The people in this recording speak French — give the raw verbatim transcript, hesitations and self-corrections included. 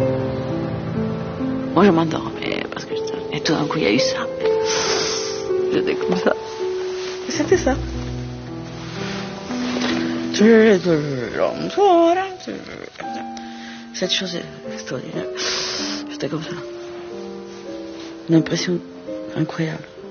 Moi je m'endormais parce que je... Et tout d'un coup il y a eu ça. J'étais comme ça. C'était ça. Cette chose extraordinaire. J'étais comme ça. Une impression incroyable.